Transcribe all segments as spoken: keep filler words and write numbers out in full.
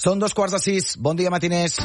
Són dos quarts de sis. Bon dia, matiners.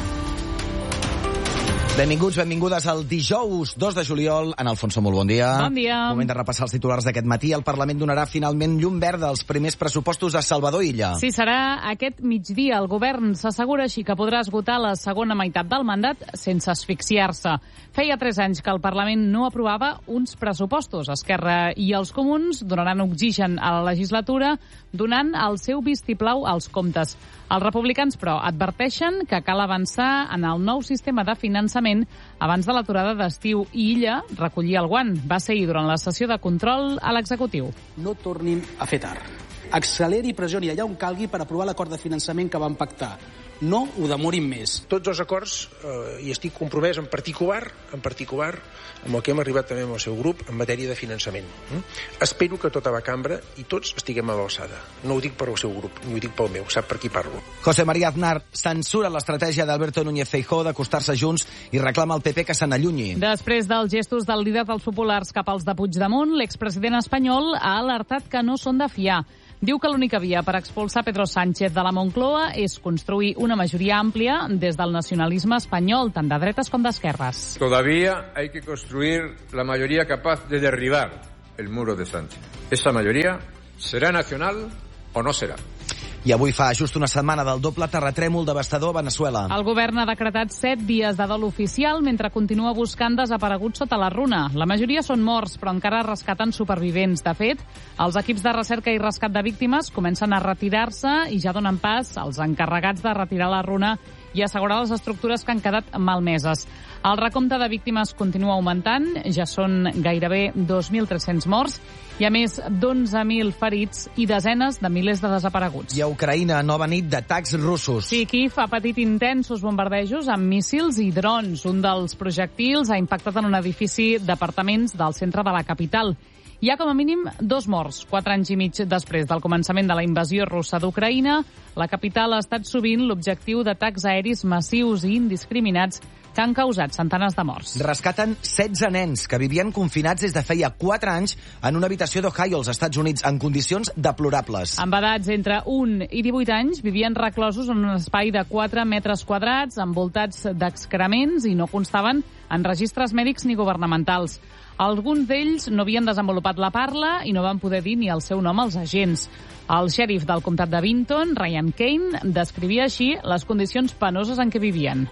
Benvinguts, benvingudes al dijous dos de juliol. En Alfonso, molt bon dia. Bon dia. Moment de repassar els titulars d'aquest matí. El Parlament donarà finalment llum verda als primers pressupostos de Salvador Illa. Sí, serà aquest migdia. El govern s'assegura així que podrà esgotar la segona meitat del mandat sense asfixiar-se. Feia tres anys que el Parlament no aprovava uns pressupostos. Esquerra i els comuns donaran oxigen a la legislatura donant el seu vistiplau als comptes. Els republicans, però, adverteixen que cal avançar en el nou sistema de finançament abans de l'aturada d'estiu i Illa recollia el guant. Va ser ahir durant la sessió de control a l'executiu. No tornin a fer tard. Acceleri i pressioni allà on calgui per aprovar l'acord de finançament que van pactar. No ho demorin més. Tots els acords, eh, i estic compromès en particular, en particular amb el que hem arribat també amb el seu grup en matèria de finançament. Mm? Espero que tota la cambra i tots estiguem a l'alçada. No ho dic per al seu grup, ni ho dic pel meu, sap per qui parlo. José María Aznar censura l'estratègia d'Alberto Núñez Feijóo d'acostar-se Junts i reclama al P P que se n'allunyi. Després dels gestos del líder dels populars cap als de Puigdemont, l'expresident espanyol ha alertat que no són de fiar. Diu que l'única via per expulsar Pedro Sánchez de la Moncloa és construir una majoria àmplia des del nacionalisme espanyol, tant de dretes com d'esquerres. Todavía hay que construir la mayoría capaz de derribar el muro de Sánchez. Esa mayoría será nacional o no será. I avui fa just una setmana del doble terratrèmol devastador a Veneçuela. El govern ha decretat set dies de dol oficial mentre continua buscant desapareguts sota la runa. La majoria són morts, però encara rescaten supervivents. De fet, els equips de recerca i rescat de víctimes comencen a retirar-se i ja donen pas als encarregats de retirar la runa i assegurar les estructures que han quedat malmeses. El recompte de víctimes continua augmentant, ja són gairebé dos mil tres-cents morts, hi ha més d'onze mil ferits i desenes de milers de desapareguts. I a Ucraïna, nova nit d'atacs russos. Sí, Kiev ha patit intensos bombardejos amb míssils i drons. Un dels projectils ha impactat en un edifici d'apartaments del centre de la capital. Hi ha com a mínim dos morts. Quatre anys i mig després del començament de la invasió russa d'Ucraïna, la capital ha estat sovint l'objectiu d'atacs aeris massius i indiscriminats que han causat centenars de morts. Rescaten setze nens que vivien confinats des de feia quatre anys en una habitació d'Ohio, als Estats Units, en condicions deplorables. Amb edats entre un i divuit anys vivien reclosos en un espai de quatre metres quadrats, envoltats d'excrements i no constaven en registres mèdics ni governamentals. Alguns d'ells no havien desenvolupat la parla i no van poder dir ni el seu nom als agents. El xèrif del comtat de Vinton, Ryan Kane, descrivia així les condicions penoses en què vivien.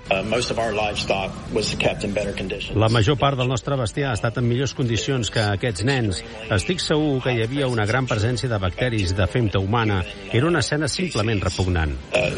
La major part del nostre bestiar ha estat en millors condicions que aquests nens. Estic segur que hi havia una gran presència de bacteris de femta humana. Era una escena simplement repugnant.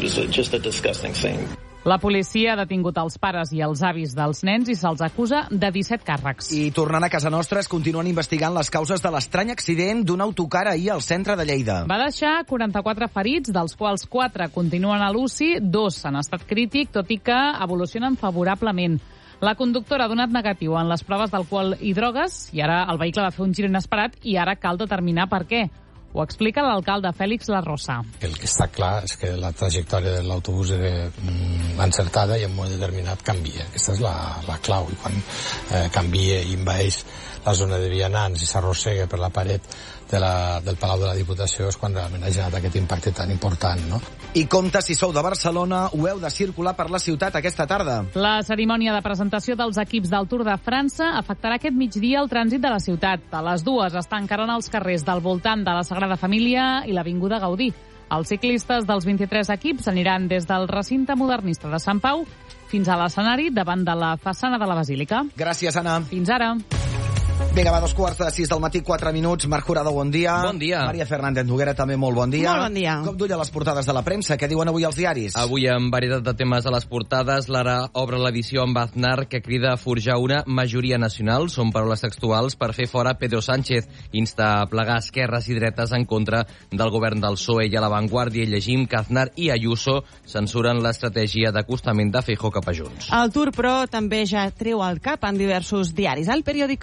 La policia ha detingut els pares i els avis dels nens i se'ls acusa de disset càrrecs. I tornant a casa nostra, es continuen investigant les causes de l'estrany accident d'un autocar ahir al centre de Lleida. Va deixar quaranta-quatre ferits, dels quals quatre continuen a l'U C I, dos en estat crític, tot i que evolucionen favorablement. La conductora ha donat negatiu en les proves d'alcohol i drogues i ara el vehicle va fer un gir inesperat i ara cal determinar per què. Ho explica l'alcalde Fèlix La Rosa. El que està clar és que la trajectòria de l'autobús era mm, encertada i en un moment determinat canvia. Aquesta és la, la clau. I quan eh, canvia i envaeix la zona de vianants i s'arrossega per la paret de la, del Palau de la Diputació és quan realment ha generat aquest impacte tan important, no? I compte, si sou de Barcelona, ho heu de circular per la ciutat aquesta tarda. La cerimònia de presentació dels equips del Tour de França afectarà aquest migdia el trànsit de la ciutat. A les dues es tancaran els carrers del voltant de la Sagrada Família i l'Avinguda Gaudí. Els ciclistes dels vint-i-tres equips aniran des del recinte modernista de Sant Pau fins a l'escenari davant de la façana de la Basílica. Gràcies, Anna. Fins ara. Vinga, va, dos quarts de sis del matí, quatre minuts. Marc Jurado, bon dia. Bon dia. Maria Fernández Noguera, també molt bon dia. Molt bon dia. Cop d'ull a les portades de la premsa. Què diuen avui els diaris? Avui, amb varietat de temes a les portades, l'Ara obre l'edició amb Aznar, que crida a forjar una majoria nacional. Són paraules textuals per fer fora Pedro Sánchez. Insta a plegar esquerres i dretes en contra del govern del P S O E. I a La Vanguardia llegim que Aznar i Ayuso censuren l'estratègia d'acostament de Feijóo cap a Junts. El Tour, però, també ja treu el cap en diversos diaris. El periòdico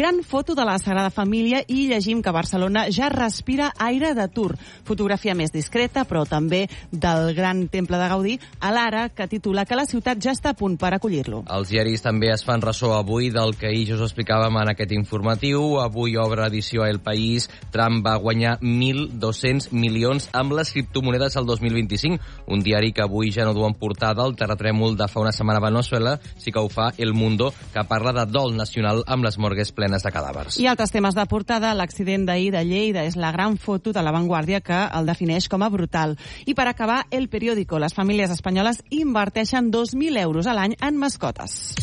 Gran foto de la Sagrada Família i llegim que Barcelona ja respira aire de Tour. Fotografia més discreta, però també del gran temple de Gaudí, a l'Ara, que titula que la ciutat ja està a punt per acollir-lo. Els diaris també es fan ressò avui del que ahir us explicàvem en aquest informatiu. Avui obre edició a El País. Trump va guanyar mil dos-cents milions amb les criptomonedes el dos mil vint-i-cinc. Un diari que avui ja no du en portada el terratrèmol de fa una setmana a Venezuela, sí que ho fa El Mundo, que parla de dol nacional amb les morgues plenes de cadàvers. I altres temes de portada, l'accident d'ahir de Lleida és la gran foto de La Vanguardia que el defineix com a brutal. I per acabar, El Periódico. Les famílies espanyoles inverteixen dos mil euros a l'any en mascotes.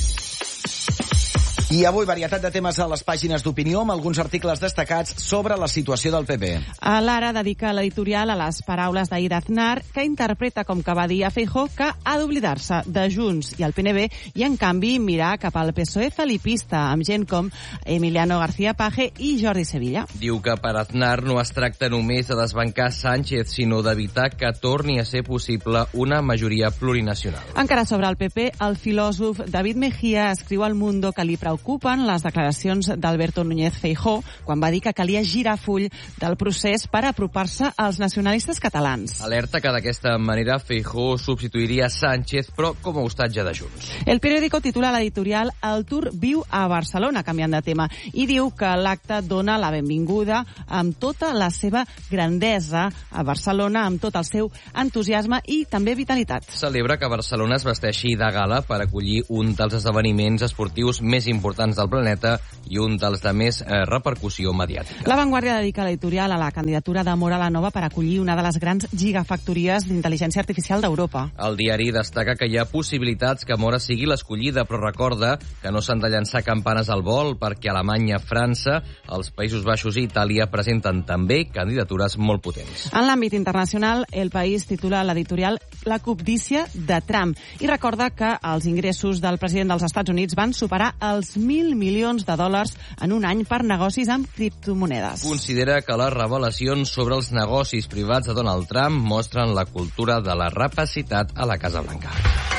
I avui, varietat de temes a les pàgines d'opinió amb alguns articles destacats sobre la situació del P P. A l'Ara dedica l'editorial a les paraules d'ahir d'Aznar, que interpreta com que va dir a Feijóo que ha d'oblidar-se de Junts i el P N B i, en canvi, mirar cap al P S O E felipista, amb gent com Emiliano García Paje i Jordi Sevilla. Diu que per Aznar no es tracta només de desbancar Sánchez, sinó d'evitar que torni a ser possible una majoria plurinacional. Encara sobre el P P, el filòsof David Mejía escriu al Mundo que li preocupa ocupen les declaracions d'Alberto Núñez Feijóo quan va dir que calia girar full del procés per apropar-se als nacionalistes catalans. Alerta que d'aquesta manera Feijóo substituiria Sánchez, però com a hostatge de Junts. El Periódico titula l'editorial El Tour viu a Barcelona, canviant de tema, i diu que l'acte dona la benvinguda amb tota la seva grandesa a Barcelona, amb tot el seu entusiasme i també vitalitat. Celebra que Barcelona es vesteixi de gala per acollir un dels esdeveniments esportius més importants del planeta i un dels de més eh, repercussió mediàtica. La Vanguardia dedica l'editorial a la candidatura de Mora la Nova per acollir una de les grans gigafactories d'intel·ligència artificial d'Europa. El diari destaca que hi ha possibilitats que Mora sigui l'escollida, però recorda que no s'han de llançar campanes al vol perquè Alemanya, França, els Països Baixos i Itàlia presenten també candidatures molt potents. En l'àmbit internacional, El País titula l'editorial La cobdícia de Trump i recorda que els ingressos del president dels Estats Units van superar els mil milions de dòlars en un any per negocis amb criptomonedes. Considera que les revelacions sobre els negocis privats de Donald Trump mostren la cultura de la rapacitat a la Casa Blanca.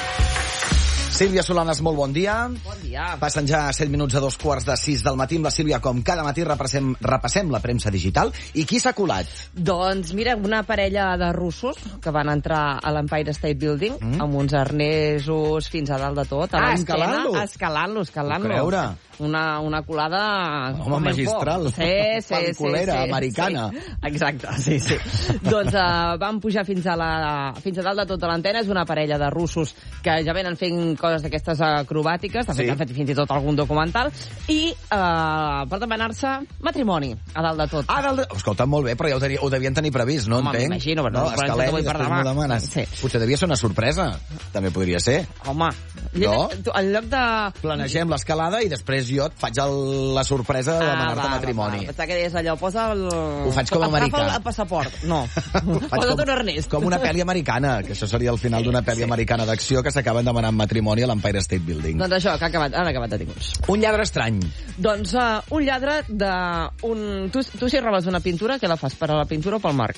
Sílvia Solanes, molt bon dia. Bon dia. Passen ja set minuts a dos quarts de sis del matí amb la Sílvia. Com cada matí repassem, repassem la premsa digital. I qui s'ha colat? Doncs mira, una parella de russos que van entrar a l'Empire State Building mm. amb uns arnesos fins a dalt de tot. Ah, escalant-lo? Escalant-lo, escalant-lo. Puc creure. Una, una colada... Home, magistral. Sí, sí, Panculera, sí, sí, americana. Sí. Exacte, sí, sí. doncs uh, van pujar fins a, la, fins a dalt de tota l'antena. És una parella de russos que ja venen fent coses d'aquestes acrobàtiques. De fet, sí. Han fet fins i tot algun documental. I uh, per demanar-se matrimoni a dalt de tot. Ah, dalt de... Escolta, molt bé, però ja ho, tenia, ho devien tenir previst, no? Home, entenc? m'imagino, però no, no, escalem i després m'ho demanes. Sí. Potser devia ser una sorpresa. També podria ser. Home, no? En lloc de... Planegem l'escalada i després jo et faig el, la sorpresa de demanar-te ah, matrimoni. Pensava que deies allò, posa el... Ho faig com a americà. Agafa el passaport. No. Posa't un arnès. Com una pel·li americana, que això seria el final d'una pel·li sí. americana d'acció que s'acaben demanant matrimoni a l'Empire State Building. Doncs això, que ha acabat, han acabat detinguts. Un lladre estrany. Doncs uh, un lladre de... Un... Tu, tu si robes una pintura, què la fas? Per a la pintura o pel marc?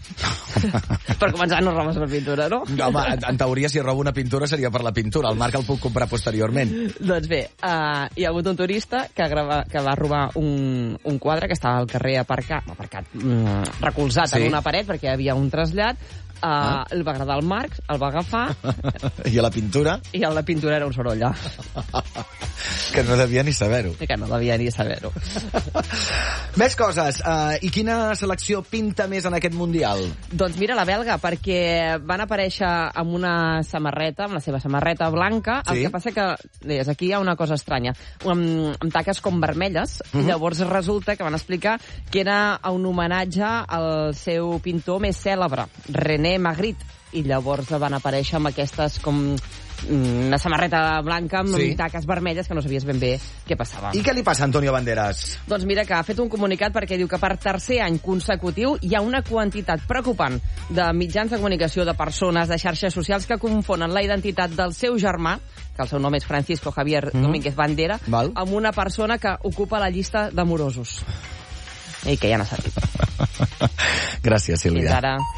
Per començar, no robes per pintura, no? No, home, en, en teoria, si robo una pintura seria per la pintura. El marc el puc comprar posteriorment. Doncs bé, uh, hi ha hagut un turista que, grava, que va robar un, un quadre que estava al carrer aparcat, aparcat mm, recolzat sí. en una paret perquè hi havia un trasllat. Uh, ah. El va agradar el marc, el va agafar... I a la pintura? I a la pintura era un sorolla. Que no devia ni saber-ho. Que no devia ni saber-ho. Més coses. Uh, I quina selecció pinta més en aquest Mundial? Doncs mira, la belga, perquè van aparèixer amb una samarreta, amb la seva samarreta blanca. Sí? El que passa que, deies, aquí hi ha una cosa estranya. Amb, amb taques com vermelles. Uh-huh. Llavors resulta que van explicar que era un homenatge al seu pintor més cèlebre, René Magritte, i llavors van aparèixer amb aquestes com una samarreta blanca amb sí. taques vermelles que no sabies ben bé què passava. I què li passa a Antonio Banderas? Doncs mira que ha fet un comunicat perquè diu que per tercer any consecutiu hi ha una quantitat preocupant de mitjans de comunicació, de persones, de xarxes socials que confonen la identitat del seu germà, que el seu nom és Francisco Javier mm. Domínguez Bandera, Val. amb una persona que ocupa la llista de morosos. I que ja n'ha servit. Gràcies, Sílvia. Fins ara.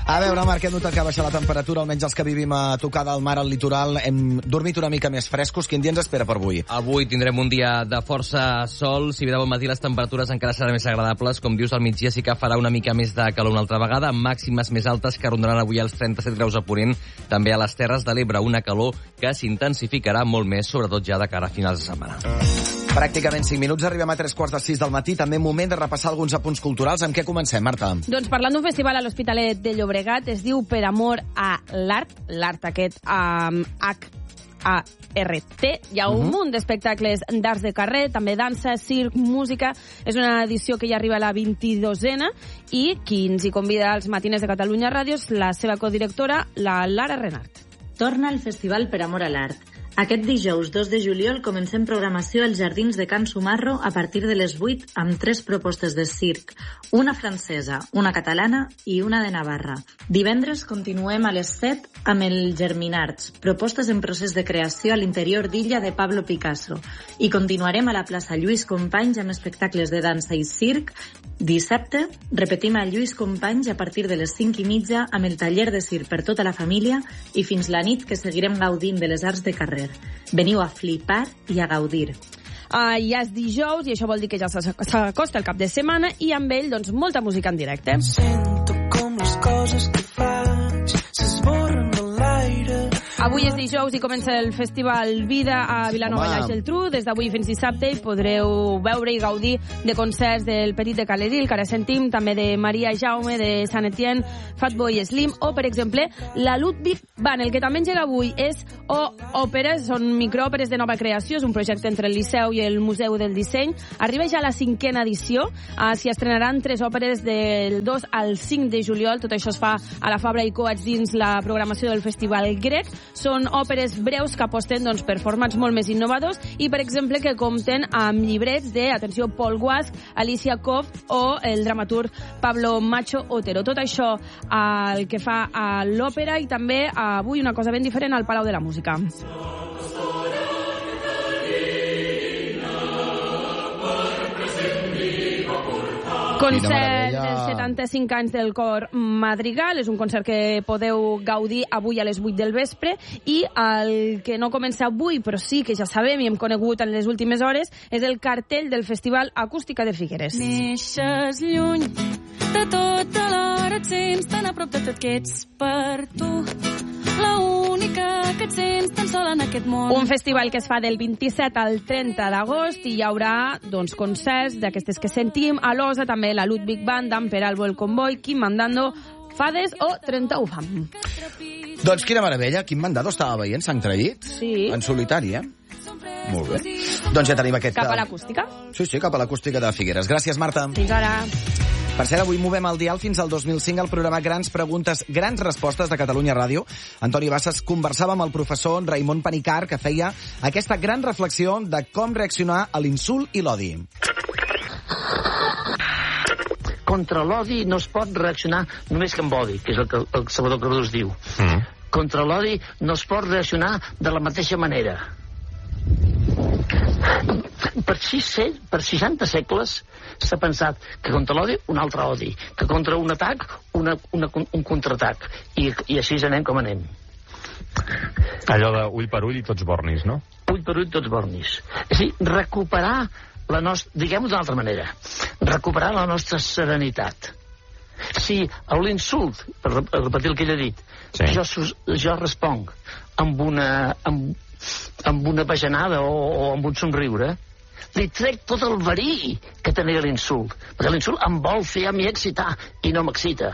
A veure, Marc, hem notat que ha baixat la temperatura, almenys els que vivim a tocar del mar al litoral. Hem dormit una mica més frescos. Quin dia ens espera per avui? Avui tindrem un dia de força sol. Si bé de bon matí les temperatures encara seran més agradables, com dius, al migdia sí que farà una mica més de calor una altra vegada, amb màximes més altes que rondaran avui els trenta-set graus a Ponent, també a les Terres de l'Ebre, una calor que s'intensificarà molt més, sobretot ja de cara a finals de setmana. Pràcticament cinc minuts, arribem a tres quarts de sis del matí. També moment de repassar alguns apunts culturals. Amb què comencem, Marta? Doncs parlant d'un festival a l'Hospitalet de Llobregat, es diu Per amor a l'art, l'art aquest amb H A R T. Hi ha un uh-huh. munt d'espectacles d'arts de carrer, també dansa, circ, música. És una edició que ja arriba a la vint-i-dosena i qui ens hi convida als Matines de Catalunya Ràdio és la seva codirectora, la Lara Renart. Torna al Festival Per amor a l'art. Aquest dijous dos de juliol comencem programació als Jardins de Can Sumarro a partir de les vuit amb tres propostes de circ, una francesa, una catalana i una de Navarra. Divendres continuem a les set amb el Germinarts, propostes en procés de creació a l'interior d'Illa de Pablo Picasso. I continuarem a la plaça Lluís Companys amb espectacles de dansa i circ. Dissabte repetim a Lluís Companys a partir de les cinc i mitja amb el taller de circ per tota la família i fins la nit que seguirem gaudint de les arts de carrer. Veniu a flipar i a gaudir. Uh, ja és dijous i això vol dir que ja s'acosta el cap de setmana i amb ell doncs molta música en directe. Sento com les coses que faig s'esborren de l'aire. Avui és dijous i comença el Festival Vida a Vilanova i la Geltrú. Des d'avui fins dissabte hi podreu veure i gaudir de concerts del Petit de Caledil, que ara sentim, també de Maria Jaume, de Sant Etienne, Fatboy Slim, o, per exemple, la Ludwig Band. El que també engega avui és o òperes, són microòperes de nova creació, és un projecte entre el Liceu i el Museu del Disseny. Arriba ja la cinquena edició, uh, s'hi estrenaran tres òperes del dos al cinc de juliol. Tot això es fa a la Fabra i Coats dins la programació del Festival Grec. Són òperes breus que aposten doncs, per formats molt més innovadors i, per exemple, que compten amb llibrets de, atenció, Paul Guasch, Alicia Koff o el dramaturg Pablo Macho Otero. Tot això el que fa a l'òpera i també avui una cosa ben diferent al Palau de la Música. Concert dels setanta-cinc anys del cor Madrigal. És un concert que podeu gaudir avui a les vuit del vespre i el que no comença avui, però sí que ja sabem i hem conegut en les últimes hores, és el cartell del Festival Acústica de Figueres. Neixes lluny de tot alhora, et sents tan a prop de tot que ets per tu, la única que et sents tan sola en aquest món. Un festival que es fa del vint-i-set al trenta d'agost i hi haurà doncs, concerts d'aquestes que sentim a l'Osa, també la Ludwig Band, Dan Peralbo el Convoy, Quim Mandando, Fades o trenta U F A M. Doncs quina meravella, Quim Mandando estava veient Sant Traït? Sí. En solitari, eh? Molt bé. Doncs ja tenim aquest... Cap a l'acústica? Sí, sí, cap a l'acústica de Figueres. Gràcies, Marta. Fins ara. Per cert, avui movem el dial fins al dos mil cinc al programa Grans Preguntes, Grans Respostes de Catalunya Ràdio. Antoni Bassas conversava amb el professor Raimon Panicar, que feia aquesta gran reflexió de com reaccionar a l'insult i l'odi. Contra l'odi no es pot reaccionar només amb odi, que és el que el Salvador Cardús diu. Mm. Contra l'odi no es pot reaccionar de la mateixa manera. Per, sis, per seixanta segles s'ha pensat que contra l'odi un altre odi, que contra un atac una, una, un contraatac, i, i així anem com anem. Allò de ull per ull i tots bornis, no? Ull per ull i tots bornis. És a dir, recuperar la nostra, diguem-ho d'una altra manera, recuperar la nostra serenitat. Si a l'insult, per repetir el que ell ha dit, sí. jo, jo responc amb una, amb, amb una bajanada o, o amb un somriure, li trec tot el verí que tenia l'insult, perquè l'insult em vol fer a mi excitar i no m'excita.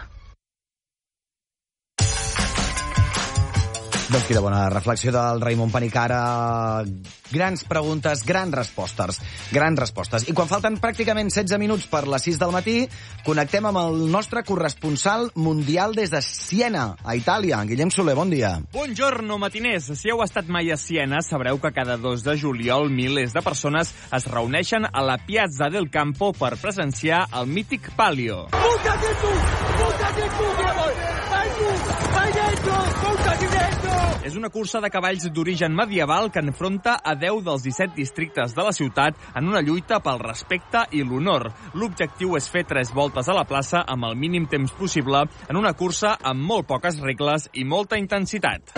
Doncs quina bona reflexió del Raimon Panicara. Grans preguntes, grans respostes. Grans respostes. I quan falten pràcticament setze minuts per les sis del matí, connectem amb el nostre corresponsal mundial des de Siena, a Itàlia. Guillem Soler, bon dia. Buongiorno, matiners. Si heu estat mai a Siena, sabreu que cada dos de juliol milers de persones es reuneixen a la Piazza del Campo per presenciar el mític Palio. Buttati tu! Buttati tu, mio amore! Vai tu! Vai dentro! Buttati dentro! És una cursa de cavalls d'origen medieval que enfronta a deu dels disset districtes de la ciutat en una lluita pel respecte i l'honor. L'objectiu és fer tres voltes a la plaça amb el mínim temps possible en una cursa amb molt poques regles i molta intensitat.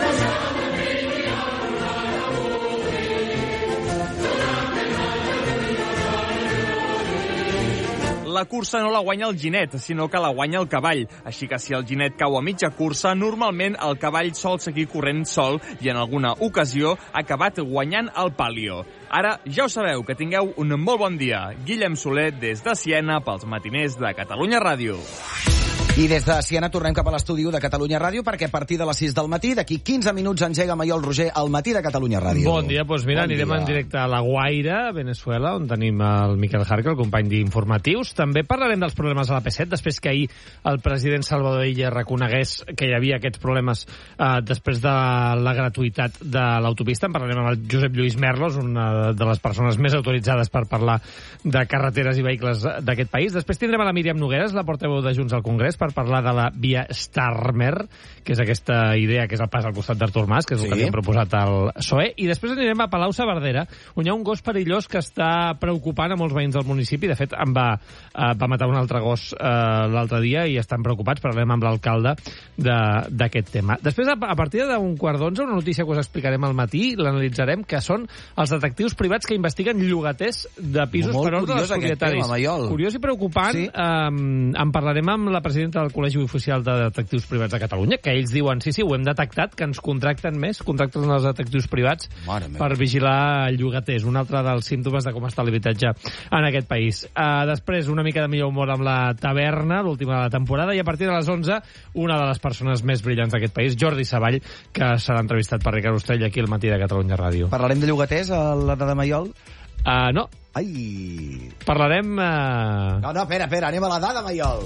La cursa no la guanya el ginet, sinó que la guanya el cavall. Així que si el ginet cau a mitja cursa, normalment el cavall sol seguir corrent sol i en alguna ocasió ha acabat guanyant el Palio. Ara ja ho sabeu, que tingueu un molt bon dia. Guillem Soler des de Siena pels matiners de Catalunya Ràdio. I des de Siena tornem cap a l'estudi de Catalunya Ràdio perquè a partir de les sis del matí, d'aquí quinze minuts, engega Maiol Roger al matí de Catalunya Ràdio. Bon dia, doncs mira, bon anirem dia. en directe a La Guaira, Venezuela, on tenim el Miquel Jarque, el company d'informatius. També parlarem dels problemes a la P set, després que ahir el president Salvador Illa reconegués que hi havia aquests problemes eh, després de la gratuïtat de l'autopista. En parlarem amb el Josep Lluís Merlos, una de les persones més autoritzades per parlar de carreteres i vehicles d'aquest país. Després tindrem a la Míriam Nogueras, la portaveu de Junts al Congrés, per parlar de la via Starmer, que és aquesta idea que és el pas al costat d'Artur Mas, que és el sí. que havia proposat el P S O E. I després anirem a Palau-saverdera, on hi ha un gos perillós que està preocupant a molts veïns del municipi. De fet, en va, eh, va matar un altre gos eh, l'altre dia i estan preocupats. Parlarem amb l'alcalde d'aquest tema. Després, a, a partir d'un quart d'onze, una notícia que us explicarem al matí, l'analitzarem, que són els detectius privats que investiguen llogaters de pisos Molt per ordre dels propietaris. Tema, curiós i preocupant. Sí. Eh, en parlarem amb la presidenta del Col·legi Oficial de Detectius Privats de Catalunya, que ells diuen, sí, sí, ho hem detectat, que ens contracten més, contracten els detectius privats per vigilar llogaters. Un altre dels símptomes de com està l'habitatge en aquest país. Uh, després, una mica de millor humor amb la taverna, l'última de la temporada, i a partir de les onze, una de les persones més brillants d'aquest país, Jordi Savall, que serà entrevistat per Ricard Ostrell aquí al matí de Catalunya Ràdio. Parlarem de llogaters a la de Maiol? Uh, no. Ai. Parlarem... Uh... No, no, espera, espera, anem a la dada Maiol.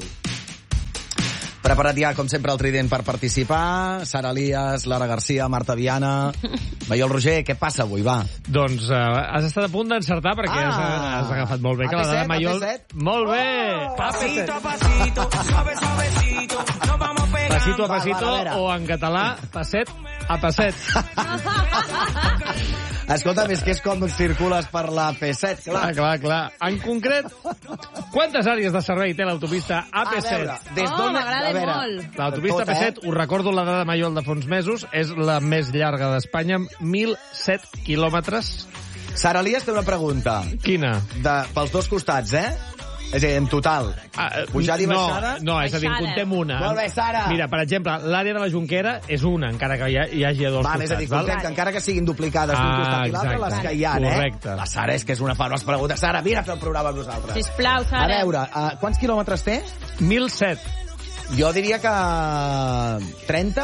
Preparat ja, com sempre, el trident per participar. Sara Elias, Lara Garcia, Marta Viana... Maiol Roger, què passa avui, va? Doncs uh, has estat a punt d'encertar perquè ah. has, has agafat molt bé. Que la dada Maiol... Molt bé! Oh. Pasito a pasito, suave suavecito, nos vamos pegando. Pasito a pasito, va, va, o en català, passet a passet. Escolta, és que és com circules per la P set, clar. Ah, clar, clar. En concret, quantes àrees de servei té l'autopista A P set? A veure, des d'on... Oh, m'agrada molt. L'autopista A P set, us recordo la dada Maiol de fa uns mesos, és la més llarga d'Espanya, amb mil set quilòmetres. Sara Elias té una pregunta. Quina? De, pels dos costats, eh? És a dir, en total. Ah, Pujada i baixada? No, no, és a dir, en contem una. Molt bé, Sara. Mira, per exemple, l'àrea de la Jonquera és una, encara que hi, ha, hi hagi a dos val, costats. És a dir, contem val? que encara que siguin duplicades d'un ah, costat i l'altre, les que hi ha, eh? Correcte. La Sara és que és una fan, les preguntes. Sara, vine a fer el programa amb nosaltres. Sisplau, Sara. A veure, uh, quants quilòmetres té? mil set. Jo diria que... trenta?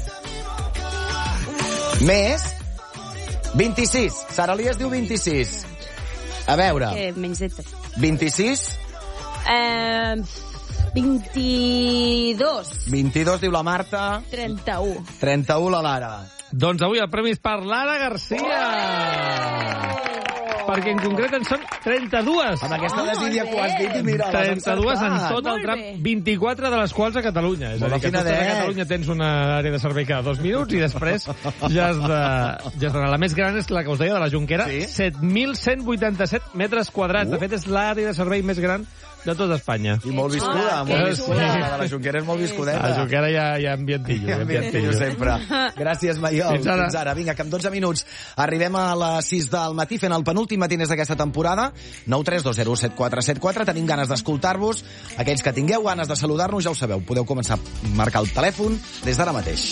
Més? vint-i-sis. Sara Elias diu vint-i-sis. A veure... Eh, menys de... vint-i-sis? Eh, vint-i-dos. vint-i-dos diu la Marta. trenta-u. trenta-u la Lara. Doncs avui el premi és per Lara Garcia. Oh! Perquè en concret en són trenta-dues. Amb aquesta desídia que ho has dit i mira, trenta-dues en tot el tram, vint-i-quatre de les quals a Catalunya. És a dir, que tu a Catalunya tens una àrea de servei cada dos minuts i després ja has de... Ja has de... La més gran és la que us deia, de la Jonquera, sí? set mil cent vuitanta-set metres quadrats. Uh. De fet, és l'àrea de servei més gran de tota Espanya. I molt viscuda, ah, molt viscuda. Sí. La de la Jonquera és molt viscudeta. A la Jonquera hi ha, hi ha ambientillo. Hi ha ambientillo sempre. Gràcies, Maiol. Fins ara. Fins ara. Vinga, que en dotze minuts arribem a les sis del matí fent el penúltim matiners d'aquesta temporada. nou tres dos zero set quatre set quatre. Tenim ganes d'escoltar-vos. Aquells que tingueu ganes de saludar-nos, ja ho sabeu. Podeu començar a marcar el telèfon des d'ara mateix.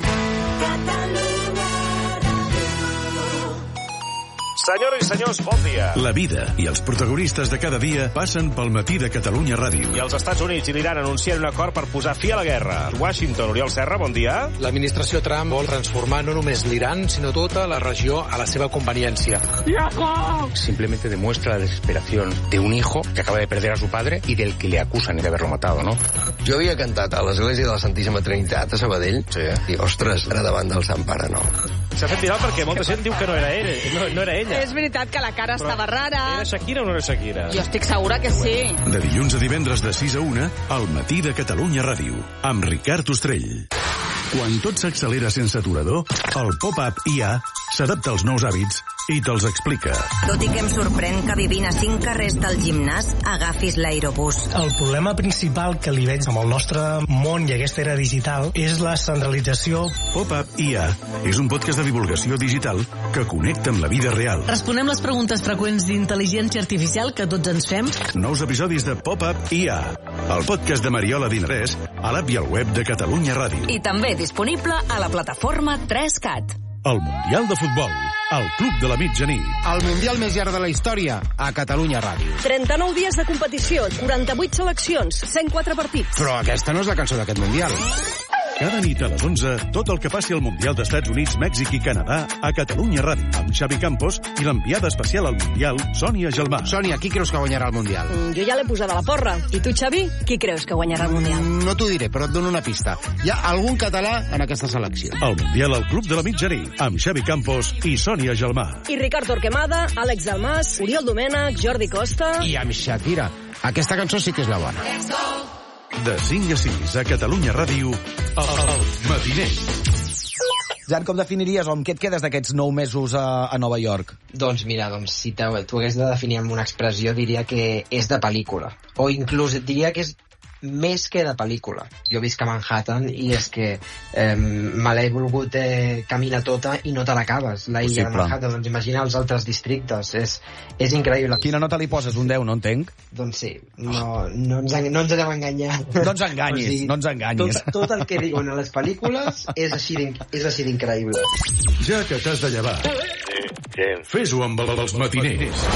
Senyores i senyors, bon dia. La vida i els protagonistes de cada dia passen pel matí de Catalunya Ràdio. I els Estats Units i l'Iran anuncien un acord per posar fi a la guerra. Washington, Oriol Serra, bon dia. L'administració Trump vol transformar no només l'Iran, sinó tota la regió a la seva conveniència. Simplemente demuestra la desesperación de un hijo que acaba de perder a su padre y del que le acusan de haberlo matado, ¿no? Jo havia cantat a l'església de la Santíssima Trinitat a Sabadell. Sí. I, ostres, ara davant del Sant Pare, no. S'ha fet viral perquè molta gent diu que no era ell, no, no era ella. És veritat que la cara Però estava rara. Era Shakira o no era Shakira? Jo estic segura que sí. De dilluns a divendres de sis a una, al matí de Catalunya Ràdio, amb Ricard Ostrell. Quan tot s'accelera sense aturador, el pop-up I A s'adapta als nous hàbits i te'ls explica. Tot i que em sorprèn que vivint a cinc carrers del gimnàs agafis l'aerobús. El problema principal que li veig amb el nostre món i aquesta era digital és la centralització. Pop-up I A és un podcast de divulgació digital que connecta amb la vida real. Responem les preguntes freqüents d'intel·ligència artificial que tots ens fem. Nous episodis de Pop-up I A, el podcast de Mariola Dinarès, a l'app i al web de Catalunya Ràdio. I també disponible a la plataforma tres cat. El Mundial de Futbol, al Club de la Mitjanit. El Mundial més llarg de la història, a Catalunya Ràdio. trenta-nou dies de competició, quaranta-vuit seleccions, cent quatre partits. Però aquesta no és la cançó d'aquest Mundial. Cada nit a les onze, tot el que passi al Mundial d'Estats Units, Mèxic i Canadà a Catalunya Ràdio, amb Xavi Campos i l'enviada especial al Mundial, Sònia Gelmà. Sònia, qui creus que guanyarà el Mundial? Mm, jo ja l'he posada a la porra. I tu, Xavi, qui creus que guanyarà el Mundial? Mm, no t'ho diré, però et dono una pista. Hi ha algun català en aquesta selecció. El Mundial al Club de la Mitjanit, amb Xavi Campos i Sònia Gelmà. I Ricard Torquemada, Àlex Dalmas, Oriol Domènech, Jordi Costa... I amb Shakira. Aquesta cançó sí que és la bona. De cinc a sis a Catalunya Ràdio, el Matiner. Jan, com definiries o amb què et quedes d'aquests nou mesos a, a Nova York? Doncs mira, doncs, si t'ho hagués de definir amb una expressió, diria que és de pel·lícula. O inclús et diria que és més que de pel·lícula. Jo visc a Manhattan i és que eh, me l'he volgut eh, caminar tota i no te l'acabes, la illa de Manhattan. Doncs imagina els altres districtes. És, és increïble. Quina nota li poses? Un deu, no entenc? Doncs sí, no, no, ens, no ens deu enganyar. No ens enganyis, o sigui, no ens enganyis. Tot, tot el que diuen a les pel·lícules és així d'increïble. Ja que t'has de llevar, fes-ho amb els matiners.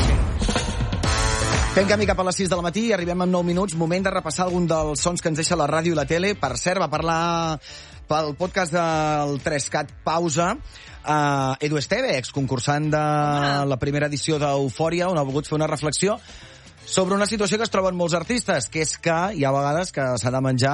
Fem camí cap a les sis del matí i arribem en nou minuts. Moment de repassar algun dels sons que ens deixa la ràdio i la tele. Per cert, va parlar pel podcast del tres cat Pausa uh, Edu Esteve, exconcursant de la primera edició d'Eufòria, on ha volgut fer una reflexió sobre una situació que es troben molts artistes, que és que hi ha vegades que s'ha de menjar